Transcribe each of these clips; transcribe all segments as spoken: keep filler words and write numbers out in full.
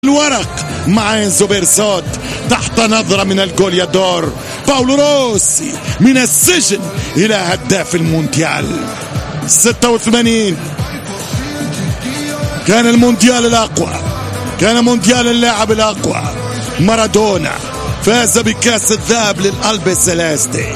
الورق مع إنزو بيرسوت تحت نظرة من الجوليادور باولو روسي من السجن إلى هداف المونديال. ستة وثمانين كان المونديال الأقوى، كان مونديال اللاعب الأقوى. مارادونا فاز بكأس الذهب للألبي سيليستي.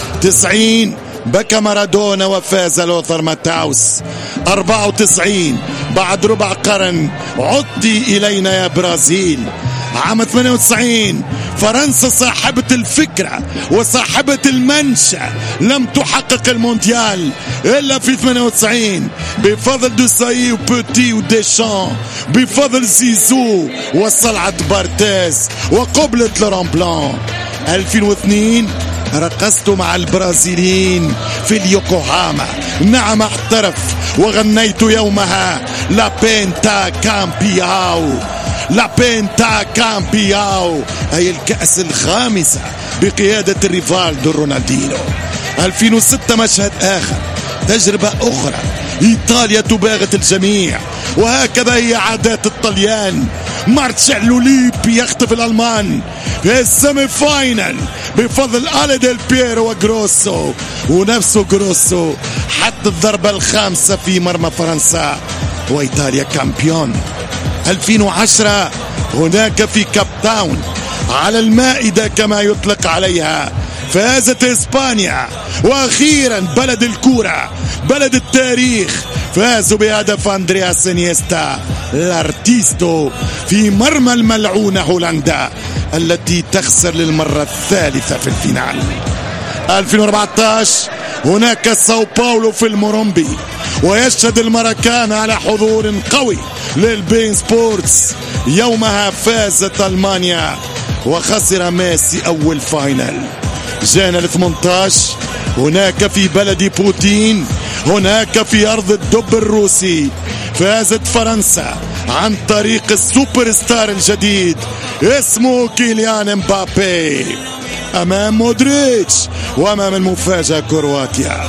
تسعين بكى مارادونا وفاز لوثر ماتاوس. أربعة وتسعين بعد ربع قرن عدتي إلينا يا برازيل. عام ثمانية وتسعين فرنسا صاحبة الفكرة وصاحبة المنشأ لم تحقق المونديال إلا في ثمانية وتسعين بفضل دوساي وبوتي وديشان، بفضل زيزو وصلعة بارتيز وقبلة لوران بلان. ألفين واثنين رقصت مع البرازيليين في اليوكوهاما، نعم احترف وغنيت يومها لا بينتا كامبياو، لا بينتا كامبياو، أي الكأس الخامسة بقيادة الريفالدو رونالدينو. ألفين وستة مشهد آخر، تجربة أخرى، إيطاليا تباغت الجميع، وهكذا هي عادات الطليان. مارتشيلو ليبي يخطف الألمان في السيمي فاينل بفضل آل ديل بييرو وجروسو، ونفسه جروسو حتى الضربة الخامسة في مرمى فرنسا وإيطاليا كامبيون. ألفين وعشرة هناك في كاب تاون على المائدة كما يطلق عليها فازت إسبانيا، وأخيرا بلد الكورة بلد التاريخ فازوا بهدف أندرياس إنيستا الارتيستو في مرمى الملعونة هولندا التي تخسر للمرة الثالثة في الفينال. ألفين وأربعة عشر هناك ساو باولو في المورومبي، ويشهد المراكان على حضور قوي للبين سبورتس. يومها فازت ألمانيا وخسر ميسي أول فاينل. جانا ال ثمانية عشر هناك في بلد بوتين، هناك في أرض الدب الروسي فازت فرنسا عن طريق السوبر ستار الجديد اسمه كيليان مبابي أمام مودريتش وأمام المفاجأة كرواتيا.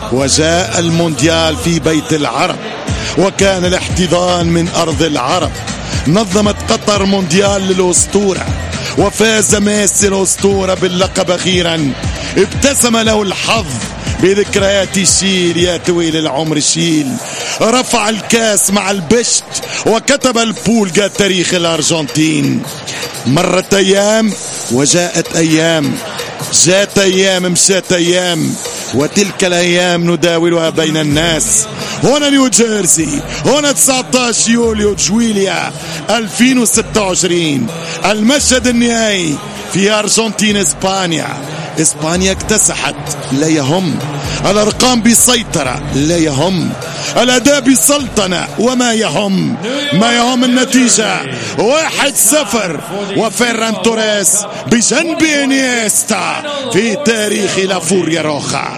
وجاء المونديال في بيت العرب، وكان الاحتضان من أرض العرب. نظمت قطر مونديال للأسطورة، وفاز ميسي الأسطورة باللقب أخيرا. ابتسم له الحظ بذكريات شيل يا طويل العمر شيل. رفع الكاس مع البشت وكتب البولجا تاريخ الأرجنتين. مرت أيام وجاءت أيام، جاءت أيام مشات أيام، وتلك الأيام نداولها بين الناس. هنا نيو جيرسي، هنا تسعة عشر يوليو جويليا ألفين وستة وعشرين، المشهد النهائي في أرجنتين إسبانيا. إسبانيا اكتسحت لا يهم، الأرقام بسيطرة لا يهم، الأداء بسلطنة وما يهم، ما يهم النتيجة واحد صفر، وفيران توريس بجنب إنيستا في تاريخ لا فوريا روخا.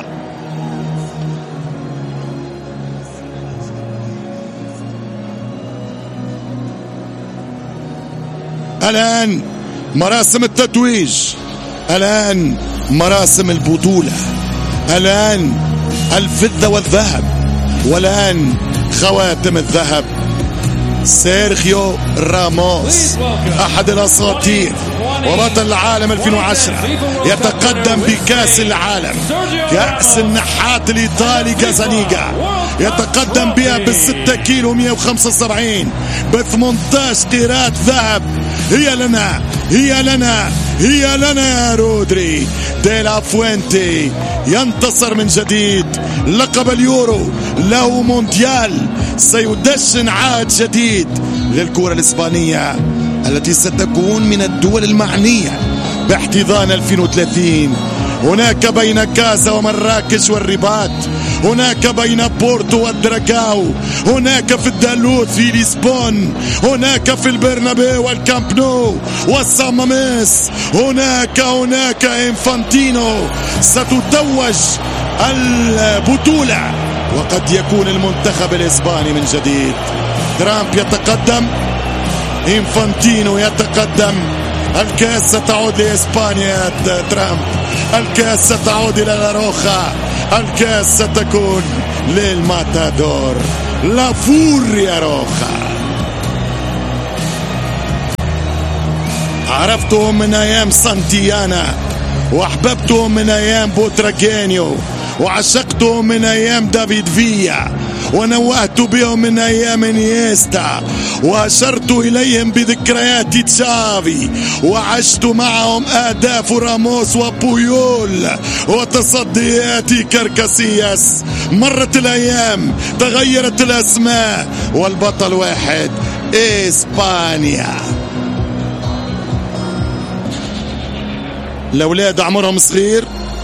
الآن مراسم التتويج، الآن مراسم البطولة، الآن الفضة والذهب، والآن خواتم الذهب. سيرخيو راموس أحد الأساطير وبطل العالم ألفين وعشرة يتقدم بكأس العالم، كأس النحات الإيطالي كازانيجا، يتقدم بها بالستة كيلو مئة وخمسة وسبعين بثمانية عشر قيراط ذهب. هي لنا، هي لنا، هي لنا يا رودري. ديلا فوينتي ينتصر من جديد، لقب اليورو له مونديال، سيدشن عهد جديد للكرة الإسبانية التي ستكون من الدول المعنية باحتضان ألفين وثلاثين. هناك بين كازا ومراكش والرباط، هناك بين بورتو والدراغاو، هناك في الدالوث في لشبونة، هناك في البرنابيو والكامب نو والساماميس، هناك هناك إنفانتينو ستتوج البطولة، وقد يكون المنتخب الإسباني من جديد. ترامب يتقدم، إنفانتينو يتقدم. الكاس ستعود لإسبانيا يا ترامب، الكاس ستعود إلى لاروخا، الكاس ستكون للماتادور لا فوريا روخا. عرفتهم من ايام سانتيانا، واحببتهم من ايام بوتراجينيو، وعشقتهم من ايام دافيد فيا، ونوهت بهم من ايام انيستا، واشرت اليهم بذكريات تشافي، وعشت معهم اهداف راموس وبويول وتصديات كاركاسياس. مرت الايام، تغيرت الاسماء، والبطل واحد: اسبانيا. الاولاد عمرهم صغير،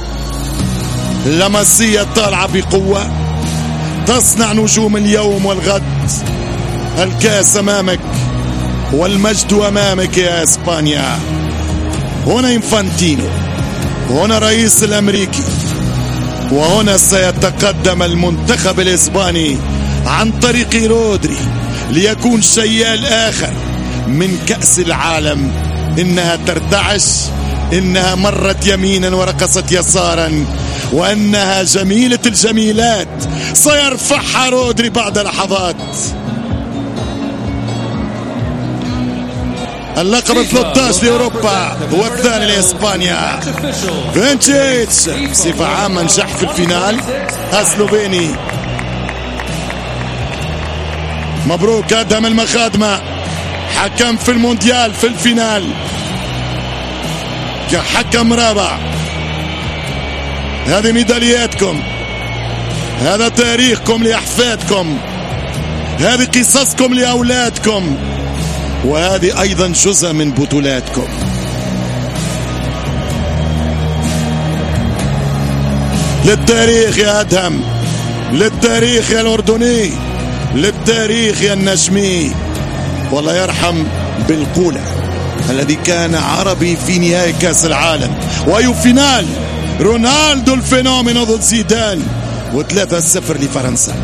لمسية طالعة بقوة، تصنع نجوم اليوم والغد. الكاس امامك والمجد امامك يا اسبانيا. هنا انفانتينو، هنا رئيس الامريكي، وهنا سيتقدم المنتخب الاسباني عن طريق رودري ليكون شيال اخر من كأس العالم. انها ترتعش، انها مرت يمينا ورقصت يسارا، وانها جميلة الجميلات. سيرفعها رودري بعد لحظات. اللقب ثلاثة عشر لأوروبا والثاني لإسبانيا. فينتشيتش بصفة عامة نجح في الفينال السلوفيني. مبروك أدهم المخادمة، حكم في المونديال في الفينال كحكم رابع. هذه ميدالياتكم، هذا تاريخكم لأحفادكم، هذه قصصكم لأولادكم، وهذه أيضا جزء من بطولاتكم. للتاريخ يا أدهم، للتاريخ يا الأردني، للتاريخ يا النجمي. والله يرحم بالقولة الذي كان عربي في نهائي كأس العالم، وأي فينال رونالدو الفينومينو ضد زيدان، وثلاثة صفر لفرنسا.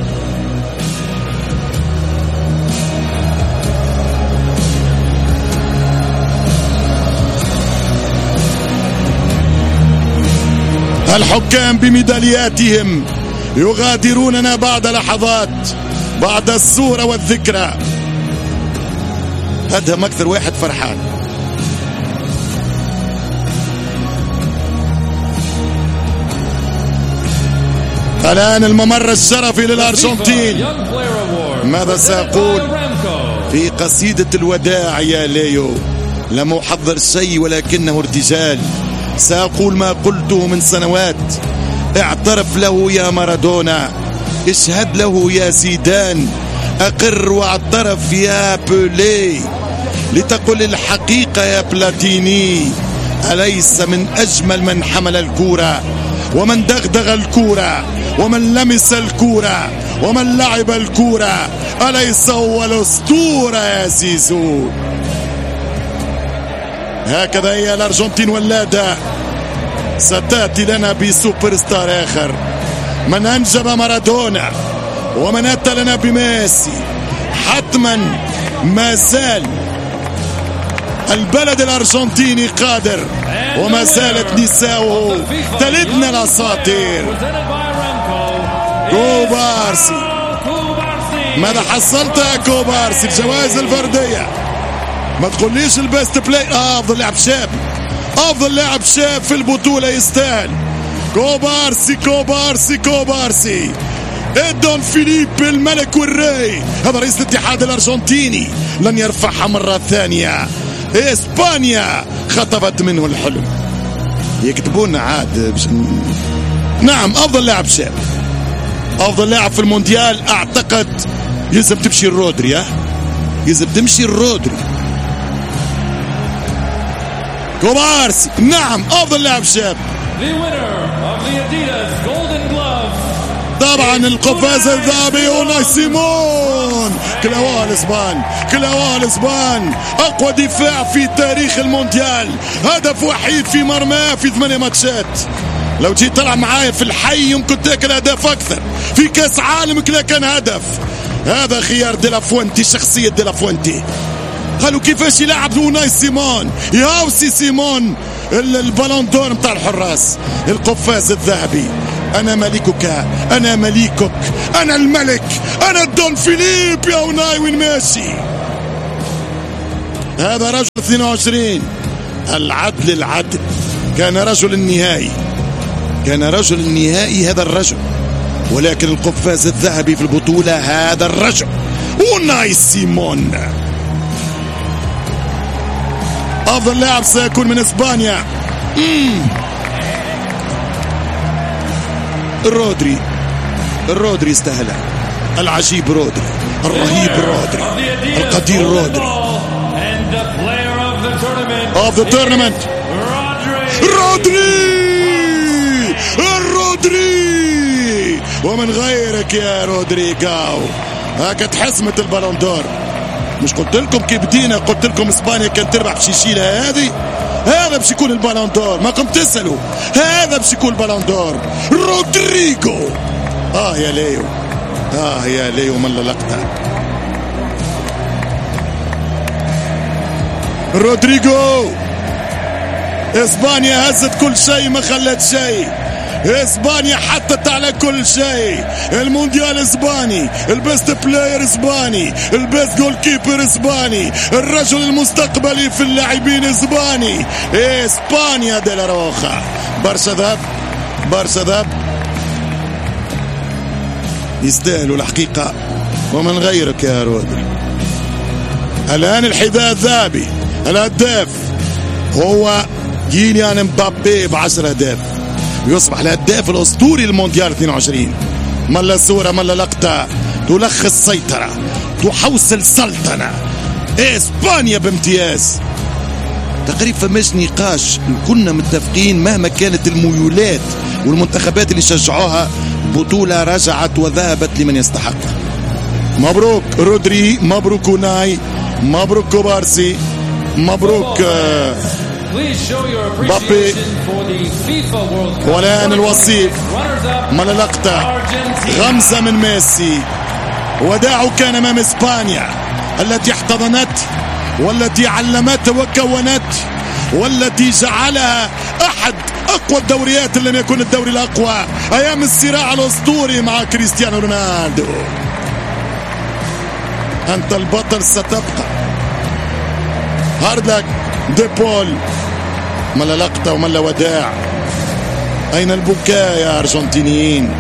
الحكام بميدالياتهم يغادروننا بعد لحظات، بعد الصورة والذكرى. أدهم أكثر واحد فرحان. الآن الممر الشرفي للأرجنتين. ماذا سأقول في قصيدة الوداع يا ليو؟ لم أحضر شيء ولكنه ارتجال. سأقول ما قلته من سنوات. اعترف له يا مارادونا، اشهد له يا زيدان، أقر واعترف يا بولي، لتقل الحقيقة يا بلاتيني. أليس من أجمل من حمل الكورة ومن دغدغ الكورة ومن لمس الكورة ومن لعب الكورة؟ أليس هو الأسطورة يا زيزو؟ هكذا هي الأرجنتين ولادة، ستأتي لنا بسوبر ستار آخر. من أنجب مارادونا ومن أتى لنا بميسي، حتما ما زال البلد الأرجنتيني قادر، وما زالت نساؤه تلدنا الأساطير. كوبارسي، ماذا حصلت يا كوبارسي؟ الجوائز الفردية. ما تقوليش البيست بلاي. آه أفضل لاعب شاب، أفضل لاعب شاب في البطولة يستاهل. كوبارسي كوبارسي كوبارسي. دون فيليب الملك والري، هذا رئيس الاتحاد الأرجنتيني، لن يرفعها مرة ثانية. إسبانيا خطفت منه الحلم. يكتبون عاد بش... نعم أفضل لاعب شاب، أفضل لاعب في المونديال. أعتقد يلزم تمشي الرودري، ها يلزم تمشي الرودري. كوبارسي نعم أفضل لاعب شاب. طبعا القفاز الذهبي أوناي سيمون. كلاوها الاسبان، كلاوها الاسبان. اقوى دفاع في تاريخ المونديال، هدف وحيد في مرماه في ثمانية ماتشات. لو جيت تلعب معايا في الحي يمكن تاكل اهداف اكثر. في كاس عالمك لا كان هدف. هذا خيار ديلافوينتي، شخصية ديلافوينتي. قالوا كيفاش يلعب أوناي سيمون؟ ياوسي سيمون البالون دور متاع الحراس، القفاز الذهبي. أنا ملكك، أنا مليكك، أنا الملك، أنا الدون فيليب يا أوناي. وين ماشي؟ هذا رجل اثنين وعشرين العدل العدل. كان رجل النهائي، كان رجل النهائي هذا الرجل، ولكن القفاز الذهبي في البطولة هذا الرجل أوناي سيمون. أفضل لاعب سيكون من إسبانيا مم. رودري، رودري استهلا، العجيب رودري، الرهيب رودري، القدير رودري. of the tournament رودري، الرودري. ومن غيرك يا رودريغاو، هكا تحسمت البالون دور. مش قلت لكم كي بدينا قلت لكم اسبانيا كانت تربح باش يشيلها هذه؟ هذا باش يكون البالون دور، ماكم تسألوا، هذا باش يكون البالون دور. رودريغو. اه يا ليو، اه يا ليو من اللقطة. رودريغو. اسبانيا هزت كل شيء ما خلت شيء، اسبانيا حطت على كل شيء. المونديال اسباني، البيست بلاير اسباني، البيست جول كيبر اسباني، الرجل المستقبلي في اللاعبين اسباني. اسبانيا دي لا روخا. برشا ذهب، برشا ذهب، يستاهلوا الحقيقة. ومن غيرك يا رودري. الآن الحذاء الذهبي، الهداف هو كيليان مبابي بعشر أهداف، يصبح الهداف الأسطوري للمونديال اثنين وعشرين. ملا صورة ملا لقطة تلخص سيطرة، تحوصل سلطنة. إسبانيا بامتياز. تقريبا فماش نقاش، كنا متفقين مهما كانت الميولات والمنتخبات اللي شجعوها، بطولة رجعت وذهبت لمن يستحق. مبروك رودري، مبروك أوناي، مبروك كوبارسي، مبروك بابي. والآن الوصيف من اللقطة، غمزة من ميسي. وداعه كان أمام إسبانيا التي احتضنت والتي علمت وكونت والتي جعلها أحد أقوى الدوريات اللي لم يكن الدوري الأقوى أيام الصراع الأسطوري مع كريستيانو رونالدو. أنت البطل ستبقى. هاردلك، ديبول، ملا لقطة وملا وداع. أين البكاء يا أرجنتينيين؟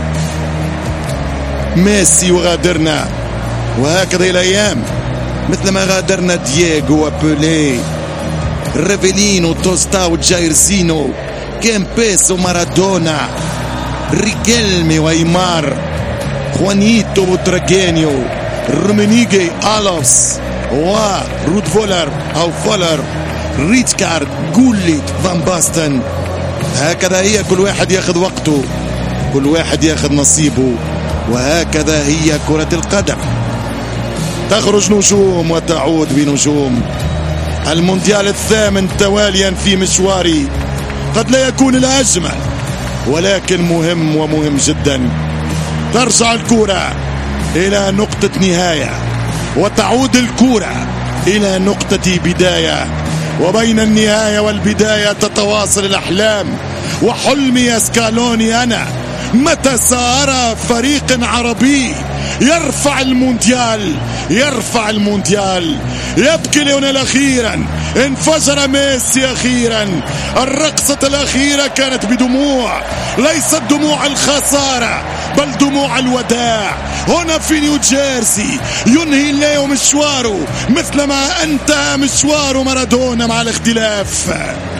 ميسي وغادرنا، وهكذا الأيام مثل ما غادرنا دييغو وبولي، ريفيلينو، توستا وجايرسينو، كيمبيس ومارادونا، ريكيلمي وايمار، خوانيتو وتراجينيو، رومينيجي، ألوس ورود فولر أو فولر، ريتشكارد، جوليت، فان باستن. هكذا هي، كل واحد ياخذ وقته، كل واحد ياخذ نصيبه، وهكذا هي كرة القدم. تخرج نجوم وتعود بنجوم. المونديال الثامن تواليا في مشواري، قد لا يكون الأجمل ولكن مهم ومهم جدا. ترجع الكرة إلى نقطة نهاية وتعود الكرة إلى نقطة بداية، وبين النهاية والبداية تتواصل الأحلام. وحلمي يا سكالوني أنا متى سأرى فريق عربي يرفع المونديال، يرفع المونديال. يبكي ليونيل أخيرا، انفجر ميسي أخيرا. الرقصة الأخيرة كانت بدموع، ليست دموع الخسارة بل دموع الوداع. هنا في نيوجيرسي ينهي ليو مشواره مثلما انتهى مشوار مارادونا، مع الاختلاف.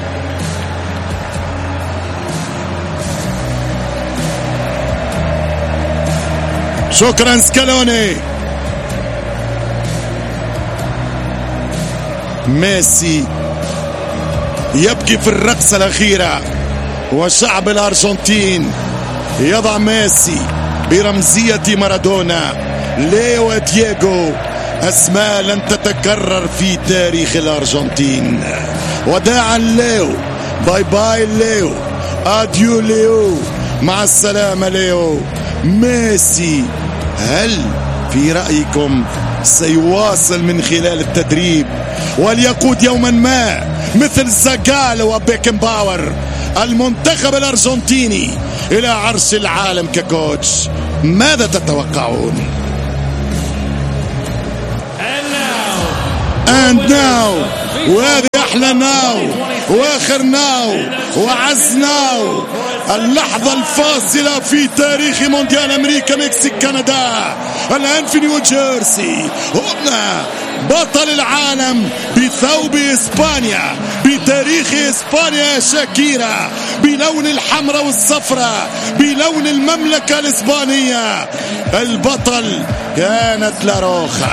شكرا سكالوني. ميسي يبكي في الرقصة الأخيرة، وشعب الأرجنتين يضع ميسي برمزية مارادونا. ليو ودييغو، أسماء لن تتكرر في تاريخ الأرجنتين. وداعا ليو، باي باي ليو، أديو ليو، مع السلامة ليو. ميسي هل في رأيكم سيواصل من خلال التدريب وليقود يوما ما مثل زاغالو وبيكن باور المنتخب الأرجنتيني إلى عرش العالم ككوتش؟ ماذا تتوقعون؟ And now وهذه أحلناه وآخرناه وعزناه. اللحظة الفاصلة في تاريخ مونديال أمريكا مكسيك كندا الآن في نيو جيرسي. هنا بطل العالم بثوب إسبانيا، بتاريخ إسبانيا شاكيرا، بلون الحمراء والصفراء، بلون المملكة الإسبانية. البطل كانت لاروخا.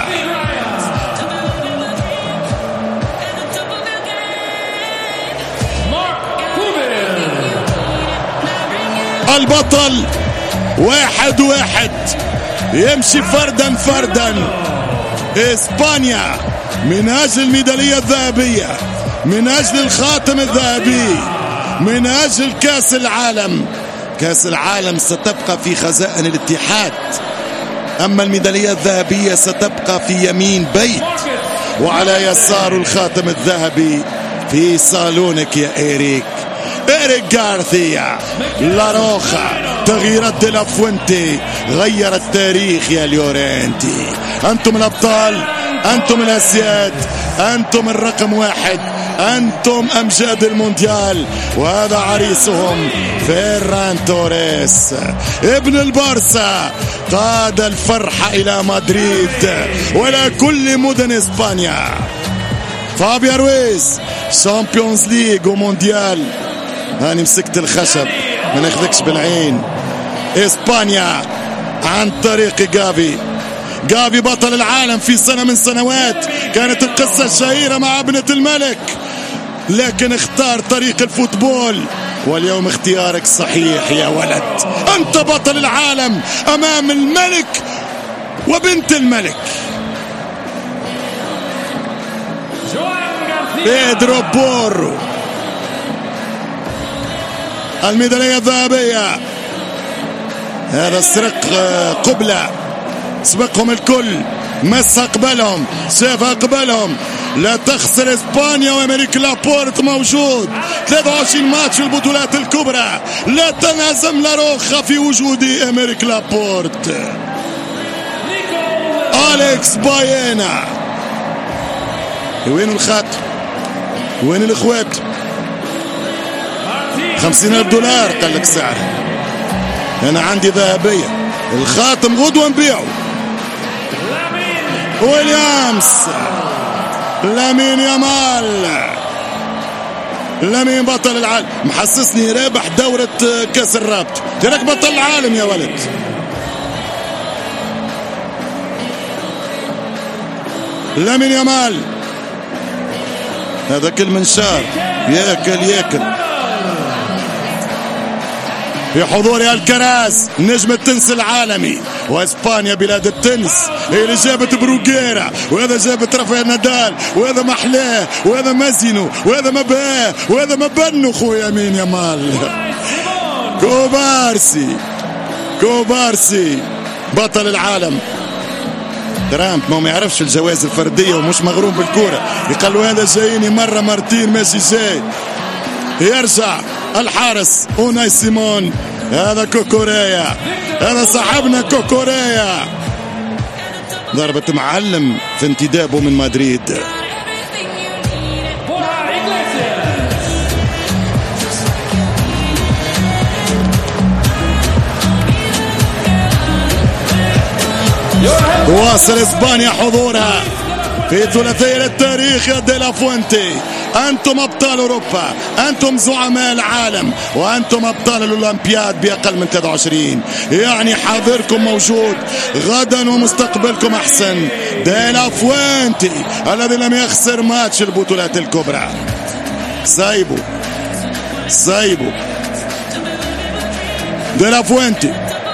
البطل واحد واحد يمشي فردا فردا. إسبانيا من أجل الميدالية الذهبية، من أجل الخاتم الذهبي، من أجل كأس العالم. كأس العالم ستبقى في خزائن الاتحاد، أما الميدالية الذهبية ستبقى في يمين بيت، وعلى يسار الخاتم الذهبي في صالونك يا إيريك. إيريك غارثيا. لاروخا. تغييرات دي لا فوينتي غير التاريخ يا ليورينتي. أنتم الأبطال، أنتم الأسياد، أنتم الرقم واحد، أنتم أمجاد المونديال. وهذا عريسهم فيران توريس ابن البارسا، قاد الفرحة إلى مدريد وإلى كل مدن إسبانيا. فابيان رويز شامبيونز ليج ومونديال. هاني مسكت الخشب ما ناخذكش بالعين. إسبانيا عن طريق جافي. جافي بطل العالم في سنة من سنوات، كانت القصة الشهيرة مع ابنة الملك، لكن اختار طريق الفوتبول، واليوم اختيارك صحيح يا ولد. أنت بطل العالم أمام الملك وبنت الملك. بيدرو بورو. الميدالية الذهبية. هذا السرق قبلة، سبقهم الكل، مس أقبلهم، شاف أقبلهم. لا تخسر إسبانيا وأمريك لابورت موجود. ثلاثة وعشرين ماتش في البطولات الكبرى، لا تنهزم لاروخا في وجود أمريك لابورت. أليكس باينا. وين الخاتم؟ وين الإخوات؟ خمسين ألف دولار قال لك سعر. أنا عندي ذهبية، الخاتم غدوة نبيعه. ويليامز. لامين يامال. لامين بطل العالم، محسسني رابح دورة كأس الرابط. تراك بطل العالم يا ولد. لامين يامال. هذا كل منشار ياكل ياكل. في حضور الكراز نجم التنس العالمي، واسبانيا بلاد التنس هي اللي جابت بروغيرا، وهذا جابت رافائيل نادال، وهذا محلاه، وهذا مازينو، وهذا مباه، وهذا مبنو خويا مين يامال. كوبارسي. كوبارسي بطل العالم. ترامب ما يعرفش الجوائز الفردية ومش مغروم بالكورة، يقالوا هذا جايني مرة مرتين ماشي جاي. يرجع الحارس أوناي سيمون. هذا كوكوريا، هذا صاحبنا كوكوريا. ضربة معلم في انتدابه من مدريد. واصل اسبانيا حضورها في ثلاثية التاريخ يا دي لا فوينتي. أنتم أبطال أوروبا، أنتم زعماء العالم، وأنتم أبطال الأولمبياد بأقل من ثلاثة وعشرين. يعني حاضركم موجود غدا ومستقبلكم أحسن. دي لا فوينتي الذي لم يخسر ماتش البطولات الكبرى. سايبو سايبو دي لا فوينتي.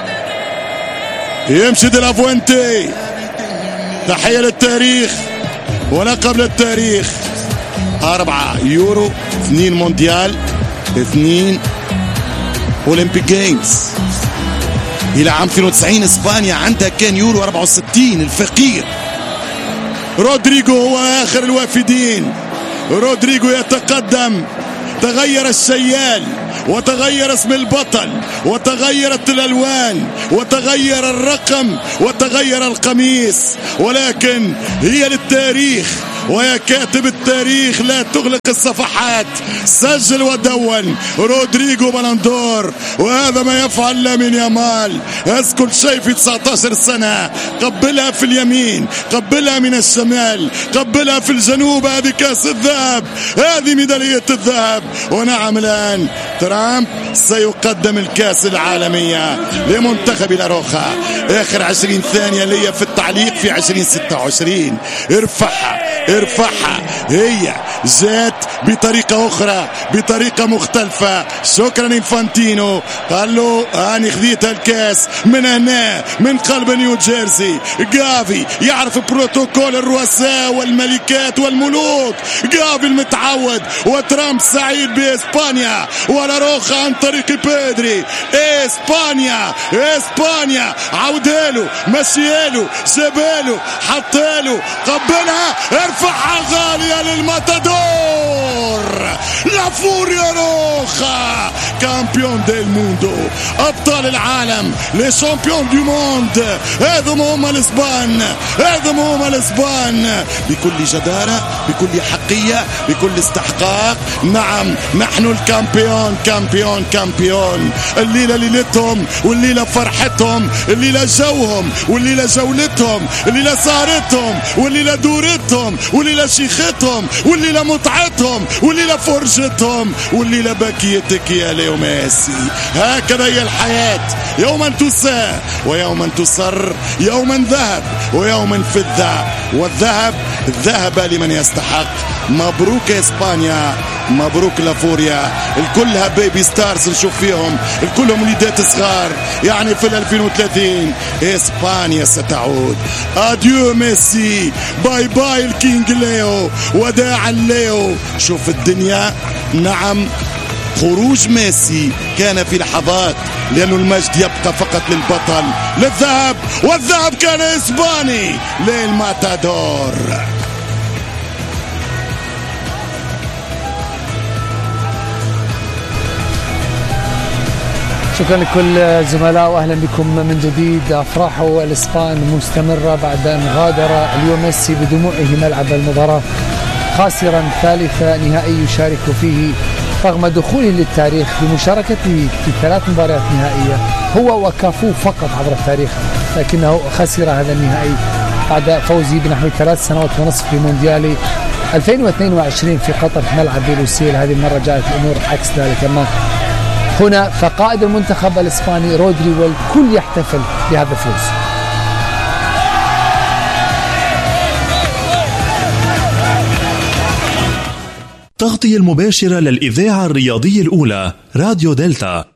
يمشي دي لا فوينتي. تحية للتاريخ ولقب للتاريخ. أربعة يورو، اثنين مونديال، اثنين أولمبيك جيمز. إلى عام اثنين وتسعين إسبانيا عندها كان يورو أربعة وستين الفقير. رودريغو هو آخر الوافدين. رودريغو يتقدم. تغير الشيال، وتغير اسم البطل، وتغيرت الألوان، وتغير الرقم، وتغير القميص، ولكن هي للتاريخ ويا كاتب التاريخ لا تغلق الصفحات، سجل ودون رودريغو بلندور. وهذا ما يفعل لامين يامال، كل شيء في تسعة عشر سنة، قبلها في اليمين، قبلها من الشمال، قبلها في الجنوب. هذه كاس الذهب، هذه ميدالية الذهب. ونعم الآن ترامب سيقدم الكاس العالمية لمنتخب لاروخا. آخر عشرين ثانية لي في التعليق في عشرين ستة وعشرين. ارفعها ارفعها، هي جات بطريقة أخرى، بطريقة مختلفة. شكرا إنفانتينو، قال له أنا خذيت الكاس من هنا من قلب نيو جيرسي. جافي يعرف بروتوكول الرؤساء والملكات والملوك، جافي المتعود. وترامب سعيد بإسبانيا ولاروخا عن طريق بيدري. إسبانيا إسبانيا عوداله، مشياله، جاباله، حطاله، قبلها، ارفعها غالية للماتادور لافوريا روخا. كامبيون ديل موندو، أبطال العالم، لي شامبيون دو موند. هذم هم الإسبان، هذم هم الإسبان بكل جدارة، بكل حقية، بكل استحقاق. نعم نحن الكامبيون، كامبيون كامبيون. الليلة ليلتهم، والليلة فرحتهم، الليلة جوهم، والليلة جولتهم، الليلة سهرتهم، والليلة دورتهم، والليلة شيختهم، والليلة متعتهم، والليلة فرجتهم، والليلة بكيتك يا ليو ميسي. هكذا هي الحياة، يوما تساء ويوما تصر، يوما ذهب ويوما فضة. والذهب ذهب لمن يستحق. مبروك إسبانيا، مبروك لافوريا. الكلها بيبي ستارز نشوف فيهم، الكلهم وليدات صغار. يعني في ألفين وثلاثين إسبانيا ستعود. أديو ميسي، باي باي الكينج ليو، وداعا ليو. شوف الدنيا. نعم خروج ميسي كان في لحظات، لأن المجد يبقى فقط للبطل، للذهب، والذهب كان إسباني للماتادور. شكرا لكل الزملاء واهلا بكم من جديد. افراح الاسبان مستمره بعد ان غادر اليو ميسي بدموعه ملعب المباراه، خاسرا ثالث نهائي يشارك فيه رغم دخوله للتاريخ بمشاركته في ثلاث مباريات نهائيه، هو وكافو فقط عبر التاريخ، لكنه خسر هذا النهائي بعد فوزه بنحو ثلاث سنوات ونصف في مونديال ألفين واثنين وعشرين في قطر في ملعب لوسيل. هذه المره جاءت الامور عكس ذلك. اما هنا فقائد المنتخب الإسباني رودري والكل يحتفل بهذا الفوز. تغطية المباشرة للإذاعة الرياضية الأولى راديو دلتا